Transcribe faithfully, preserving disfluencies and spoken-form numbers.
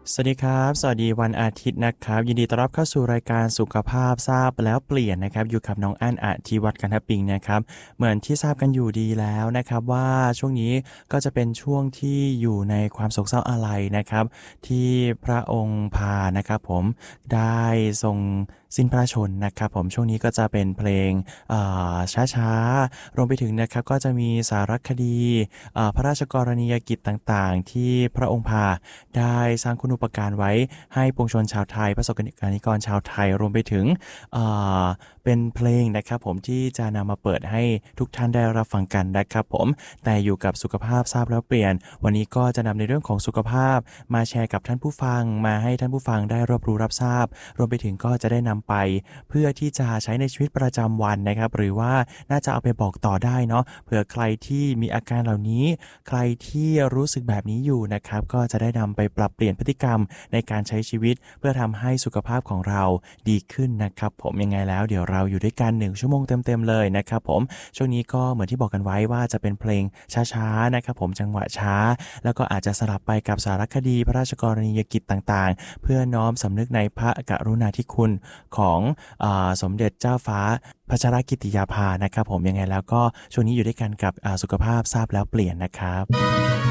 สวัสดีครับสวัสดีวันอาทิตย์นะครับยินดีต้อนรับเข้าสู่รายการสุขภาพทราบแล้วเปลี่ยนนะครับอยู่กับน้องอั้นอธิวัฒน์กันทปิงนะครับเหมือนที่ทราบกันอยู่ดีแล้วนะครับว่าช่วงนี้ก็จะเป็นช่วงที่อยู่ในความโศกเศร้าอาลัยนะครับที่พระองค์พานะครับผมได้ทรงสิ้นพระชนม์นะครับผมช่วงนี้ก็จะเป็นเพลงอ่าช้าๆรวมไปถึงนะครับก็จะมีสารคดีอ่าพระราชกรณียกิจต่างๆที่พระองค์พา ได้สร้างคุณูปการไว้ให้ปวงชนชาวไทยประสบกนิกรชาวไทยรวมไปถึงเอ่อเป็นเพลงนะครับผมที่จะนำมาเปิดให้ทุกท่านได้รับฟังกันนะครับผมแต่อยู่กับสุขภาพทราบแล้วเปลี่ยนวันนี้ก็จะนำในเรื่องของสุขภาพมาแชร์กับท่านผู้ฟังมาให้ท่านผู้ฟังได้รับรู้รับทราบรวมไปถึงก็จะได้นำไปเพื่อที่จะใช้ในชีวิตประจำวันนะครับหรือว่าน่าจะเอาไปบอกต่อได้เนาะเผื่อใครที่มีอาการเหล่านี้ใครที่รู้สึกแบบนี้อยู่นะครับก็จะได้นำไปปรับเปลี่ยนพฤติกรรมในการใช้ชีวิตเพื่อทำให้สุขภาพของเราดีขึ้นนะครับผมยังไงแล้วเดี๋ยวเราอยู่ด้วยกันหนึ่งชั่วโมงเต็มๆเลยนะครับผมช่วงนี้ก็เหมือนที่บอกกันไว้ว่าจะเป็นเพลงช้าๆนะครับผมจังหวะช้าแล้วก็อาจจะสลับไปกับสารคดีพระราชกรณียกิจต่างๆเพื่อน้อมสำนึกในพระกรุณาธิคุณของอ่าสมเด็จเจ้าฟ้าพัชรกิติยาภานะครับผมยังไงแล้วก็ช่วงนี้อยู่ด้วยกันกับอ่าสุขภาพทราบแล้วเปลี่ยนนะครับ